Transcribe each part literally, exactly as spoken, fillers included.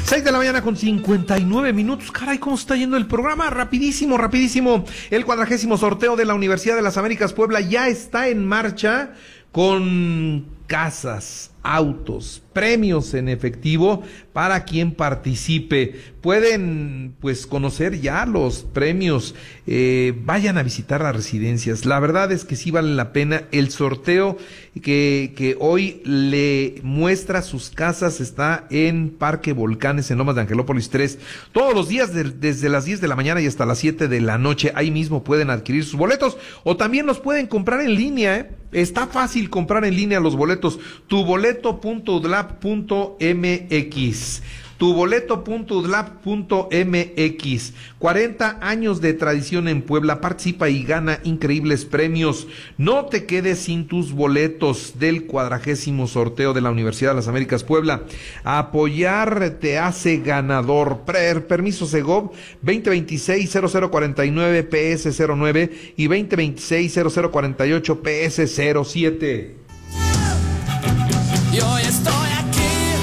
seis de la mañana con cincuenta y nueve minutos. Caray, ¿cómo está yendo el programa? Rapidísimo, rapidísimo. El cuadragésimo sorteo de la Universidad de las Américas Puebla ya está en marcha con casas, autos, premios en efectivo para quien participe. Pueden pues conocer ya los premios, eh, vayan a visitar las residencias. La verdad es que sí vale la pena. El sorteo que, que hoy le muestra sus casas está en Parque Volcanes, en Lomas de Angelópolis tres, todos los días de, desde las diez de la mañana y hasta las siete de la noche. Ahí mismo pueden adquirir sus boletos o también los pueden comprar en línea, ¿eh? Está fácil comprar en línea los boletos. tuboleto punto udlap punto mx. tuboleto punto udlap punto mx. cuarenta años de tradición en Puebla. Participa y gana increíbles premios. No te quedes sin tus boletos del cuadragésimo sorteo de la Universidad de las Américas Puebla. Apoyar te hace ganador. Per, permiso Segov veinte veintiséis cero cero cuarenta y nueve P S cero nueve y veinte veintiséis cero cero cuarenta y ocho P S cero siete. Yo estoy aquí.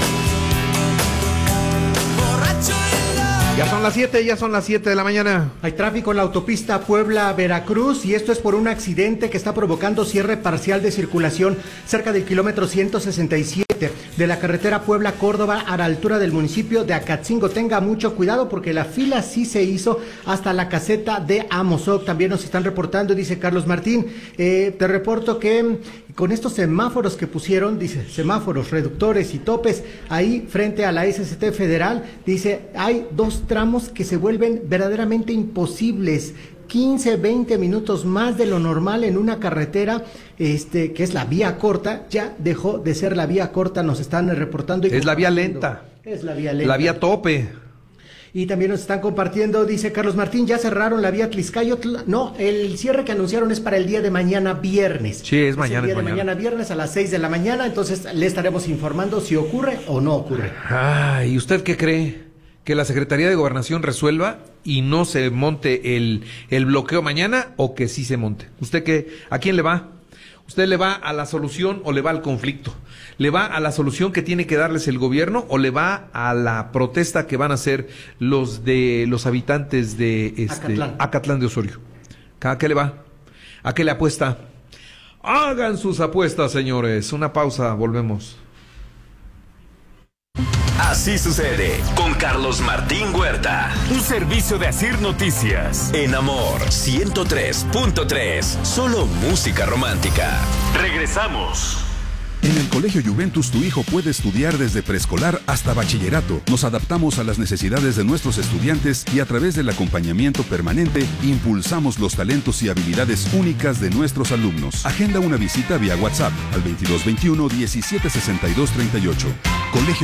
Ya son las siete, ya son las siete de la mañana. Hay tráfico en la autopista Puebla-Veracruz y esto es por un accidente que está provocando cierre parcial de circulación cerca del kilómetro ciento sesenta y siete de la carretera Puebla-Córdoba a la altura del municipio de Acatzingo. Tenga mucho cuidado porque la fila sí se hizo hasta la caseta de Amozoc. También nos están reportando, dice Carlos Martín, eh, te reporto que con estos semáforos que pusieron, dice, semáforos, reductores y topes, ahí frente a la S C T Federal, dice, hay dos tramos que se vuelven verdaderamente imposibles. quince, veinte minutos más de lo normal en una carretera, este, que es la vía corta, ya dejó de ser la vía corta, nos están reportando. Y es la vía lenta. Es la vía lenta. La vía tope. Y también nos están compartiendo, dice Carlos Martín, ya cerraron la vía Tliscayotl. No, el cierre que anunciaron es para el día de mañana viernes. Sí, es, es mañana. El día es de mañana. mañana viernes a las seis de la mañana, entonces le estaremos informando si ocurre o no ocurre. Ay, ¿y usted qué cree? ¿Que la Secretaría de Gobernación resuelva y no se monte el, el bloqueo mañana o que sí se monte? ¿Usted qué? ¿A quién le va? ¿Usted le va a la solución o le va al conflicto? ¿Le va a la solución que tiene que darles el gobierno o le va a la protesta que van a hacer los de los habitantes de este, Acatlán. Acatlán de Osorio? ¿A qué le va? ¿A qué le apuesta? Hagan sus apuestas, señores. Una pausa, volvemos. Así sucede con Carlos Martín Huerta. Un servicio de Asir Noticias. En Amor ciento tres punto tres. Solo música romántica. Regresamos. En el Colegio Juventus tu hijo puede estudiar desde preescolar hasta bachillerato. Nos adaptamos a las necesidades de nuestros estudiantes y a través del acompañamiento permanente impulsamos los talentos y habilidades únicas de nuestros alumnos. Agenda una visita vía WhatsApp al veintidós veintiuno diecisiete sesenta y dos treinta y ocho. Colegio